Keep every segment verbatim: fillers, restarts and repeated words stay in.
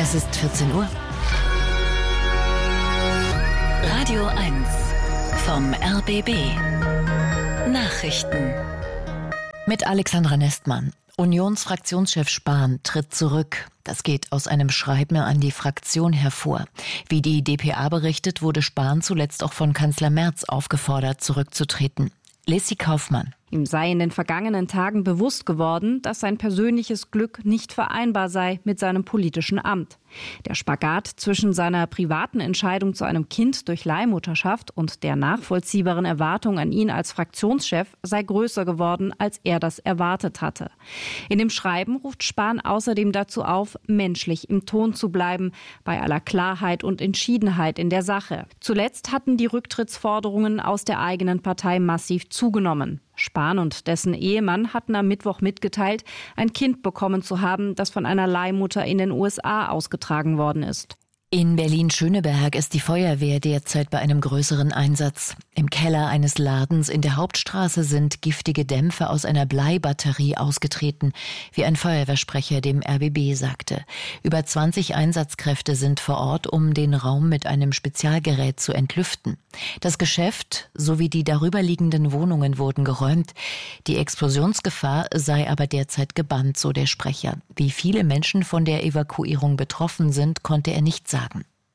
Es ist vierzehn Uhr. Radio eins vom R B B. Nachrichten. Mit Alexandra Nestmann. Unionsfraktionschef Spahn tritt zurück. Das geht aus einem Schreiben an die Fraktion hervor. Wie die d p a berichtet, wurde Spahn zuletzt auch von Kanzler Merz aufgefordert, zurückzutreten. Lesi Kaufmann. Ihm sei in den vergangenen Tagen bewusst geworden, dass sein persönliches Glück nicht vereinbar sei mit seinem politischen Amt. Der Spagat zwischen seiner privaten Entscheidung zu einem Kind durch Leihmutterschaft und der nachvollziehbaren Erwartung an ihn als Fraktionschef sei größer geworden, als er das erwartet hatte. In dem Schreiben ruft Spahn außerdem dazu auf, menschlich im Ton zu bleiben, bei aller Klarheit und Entschiedenheit in der Sache. Zuletzt hatten die Rücktrittsforderungen aus der eigenen Partei massiv zugenommen. Spahn und dessen Ehemann hatten am Mittwoch mitgeteilt, ein Kind bekommen zu haben, das von einer Leihmutter in den U S A ausgetragen worden ist. In Berlin-Schöneberg ist die Feuerwehr derzeit bei einem größeren Einsatz. Im Keller eines Ladens in der Hauptstraße sind giftige Dämpfe aus einer Bleibatterie ausgetreten, wie ein Feuerwehrsprecher dem R B B sagte. Über zwanzig Einsatzkräfte sind vor Ort, um den Raum mit einem Spezialgerät zu entlüften. Das Geschäft sowie die darüberliegenden Wohnungen wurden geräumt. Die Explosionsgefahr sei aber derzeit gebannt, so der Sprecher. Wie viele Menschen von der Evakuierung betroffen sind, konnte er nicht sagen.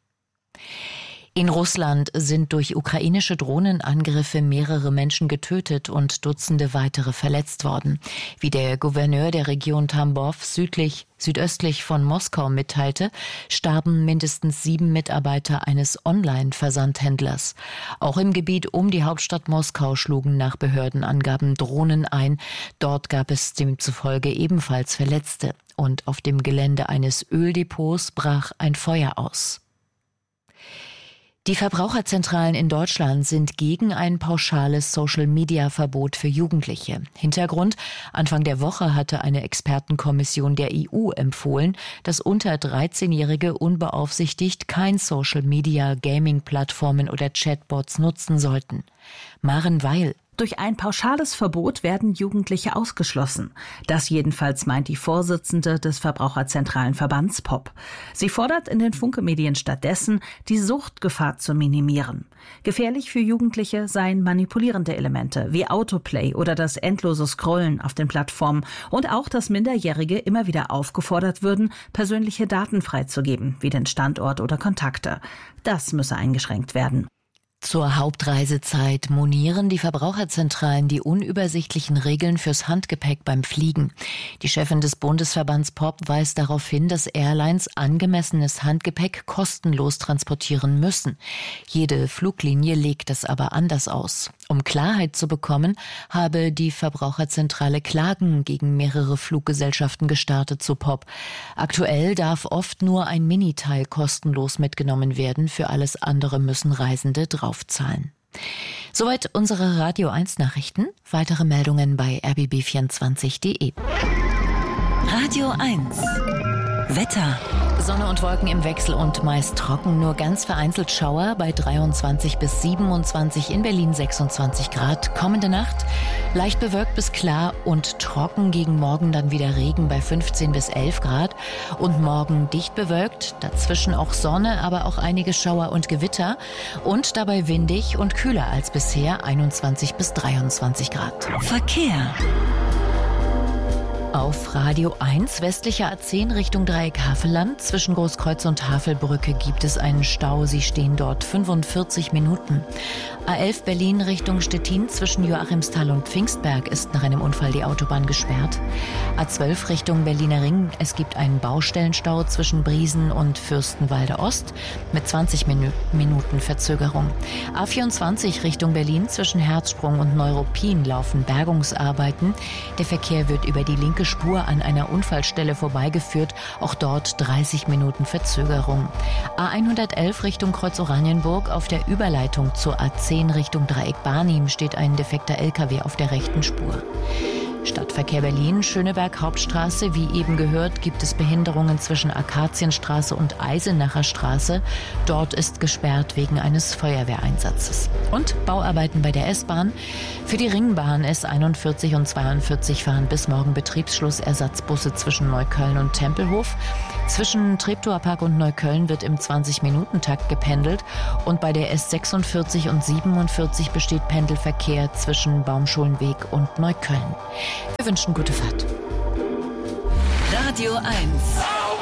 In Russland sind durch ukrainische Drohnenangriffe mehrere Menschen getötet und Dutzende weitere verletzt worden. Wie der Gouverneur der Region Tambov südlich, südöstlich von Moskau mitteilte, starben mindestens sieben Mitarbeiter eines Online-Versandhändlers. Auch im Gebiet um die Hauptstadt Moskau schlugen nach Behördenangaben Drohnen ein. Dort gab es demzufolge ebenfalls Verletzte. Und auf dem Gelände eines Öldepots brach ein Feuer aus. Die Verbraucherzentralen in Deutschland sind gegen ein pauschales Social-Media-Verbot für Jugendliche. Hintergrund: Anfang der Woche hatte eine Expertenkommission der E U empfohlen, dass unter dreizehnjährige unbeaufsichtigt kein Social-Media, Gaming-Plattformen oder Chatbots nutzen sollten. Maren Weil. Durch ein pauschales Verbot werden Jugendliche ausgeschlossen. Das jedenfalls meint die Vorsitzende des Verbraucherzentralen Verbands P O P. Sie fordert in den Funke-Medien stattdessen, die Suchtgefahr zu minimieren. Gefährlich für Jugendliche seien manipulierende Elemente wie Autoplay oder das endlose Scrollen auf den Plattformen und auch, dass Minderjährige immer wieder aufgefordert würden, persönliche Daten freizugeben, wie den Standort oder Kontakte. Das müsse eingeschränkt werden. Zur Hauptreisezeit monieren die Verbraucherzentralen die unübersichtlichen Regeln fürs Handgepäck beim Fliegen. Die Chefin des Bundesverbands P O P weist darauf hin, dass Airlines angemessenes Handgepäck kostenlos transportieren müssen. Jede Fluglinie legt es aber anders aus. Um Klarheit zu bekommen, habe die Verbraucherzentrale Klagen gegen mehrere Fluggesellschaften gestartet zu P O P. Aktuell darf oft nur ein Miniteil kostenlos mitgenommen werden. Für alles andere müssen Reisende draufzahlen. Soweit unsere Radio eins Nachrichten. Weitere Meldungen bei r b b vierundzwanzig punkt d e. Radio eins Wetter. Sonne und Wolken im Wechsel und meist trocken, nur ganz vereinzelt Schauer bei dreiundzwanzig bis siebenundzwanzig, in Berlin sechsundzwanzig Grad. Kommende Nacht leicht bewölkt bis klar und trocken, gegen Morgen dann wieder Regen bei fünfzehn bis elf Grad. Und morgen dicht bewölkt, dazwischen auch Sonne, aber auch einige Schauer und Gewitter. Und dabei windig und kühler als bisher, einundzwanzig bis dreiundzwanzig Grad. Verkehr. Auf Radio eins, westlicher A zehn Richtung Dreieck Havelland. Zwischen Großkreuz und Havelbrücke gibt es einen Stau. Sie stehen dort fünfundvierzig Minuten. A elf Berlin Richtung Stettin, zwischen Joachimsthal und Pfingstberg ist nach einem Unfall die Autobahn gesperrt. A zwölf Richtung Berliner Ring. Es gibt einen Baustellenstau zwischen Briesen und Fürstenwalde Ost mit zwanzig Minuten Verzögerung. A vierundzwanzig Richtung Berlin, zwischen Herzsprung und Neuruppin laufen Bergungsarbeiten. Der Verkehr wird über die linke Spur an einer Unfallstelle vorbeigeführt. Auch dort dreißig Minuten Verzögerung. A hundertelf Richtung Kreuz Oranienburg. Auf der Überleitung zur A zehn Richtung Dreieck Barnim steht ein defekter L K W auf der rechten Spur. Stadtverkehr Berlin, Schöneberg Hauptstraße. Wie eben gehört, gibt es Behinderungen zwischen Akazienstraße und Eisenacher Straße. Dort ist gesperrt wegen eines Feuerwehreinsatzes. Und Bauarbeiten bei der S-Bahn. Für die Ringbahn S einundvierzig und zweiundvierzig fahren bis morgen Betriebsschluss Ersatzbusse zwischen Neukölln und Tempelhof. Zwischen Treptower Park und Neukölln wird im zwanzig-Minuten-Takt gependelt und bei der S sechsundvierzig und siebenundvierzig besteht Pendelverkehr zwischen Baumschulenweg und Neukölln. Wir wünschen gute Fahrt. Radio eins.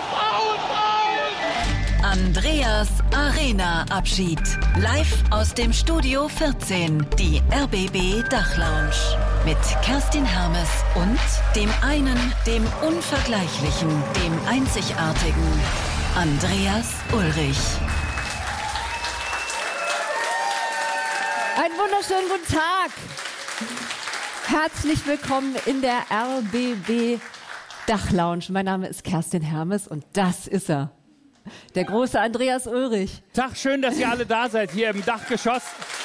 Andreas Arena-Abschied. Live aus dem Studio vierzehn. Die R B B Dachlounge. Mit Kerstin Hermes und dem einen, dem Unvergleichlichen, dem Einzigartigen Andreas Ulrich. Einen wunderschönen guten Tag. Herzlich willkommen in der R B B Dachlounge. Mein Name ist Kerstin Hermes und das ist er. Der große Andreas Ulrich. Tag, schön, dass ihr alle da seid, hier im Dachgeschoss.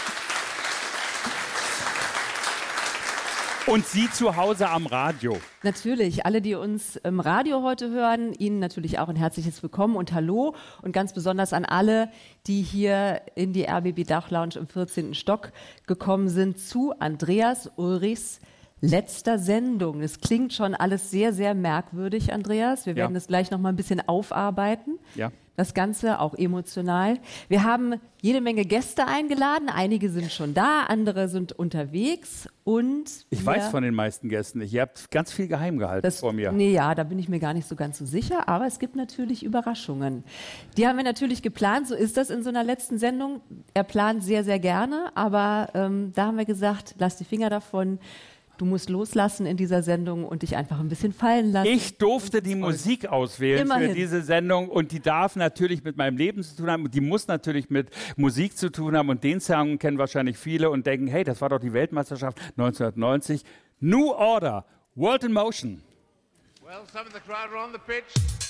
Und Sie zu Hause am Radio. Natürlich, alle, die uns im Radio heute hören, Ihnen natürlich auch ein herzliches Willkommen und Hallo. Und ganz besonders an alle, die hier in die R B B Dachlounge im vierzehnten Stock gekommen sind, zu Andreas Ulrichs letzter Sendung. Das klingt schon alles sehr, sehr merkwürdig, Andreas. Wir werden Ja. das gleich noch mal ein bisschen aufarbeiten. Ja. Das Ganze auch emotional. Wir haben jede Menge Gäste eingeladen. Einige sind schon da, andere sind unterwegs. Und Ich wir, weiß von den meisten Gästen nicht. Ihr habt ganz viel geheim gehalten das, vor mir. Nee, ja, da bin ich mir gar nicht so ganz so sicher. Aber es gibt natürlich Überraschungen. Die haben wir natürlich geplant. So ist das in so einer letzten Sendung. Er plant sehr, sehr gerne. Aber ähm, da haben wir gesagt, lass die Finger davon. Du musst loslassen in dieser Sendung und dich einfach ein bisschen fallen lassen. Ich durfte die Musik auswählen Immerhin. für diese Sendung und die darf natürlich mit meinem Leben zu tun haben und die muss natürlich mit Musik zu tun haben und den Song kennen wahrscheinlich viele und denken, hey, das war doch die Weltmeisterschaft neunzehnhundertneunzig. New Order, World in Motion. Well, some of the crowd are on the pitch.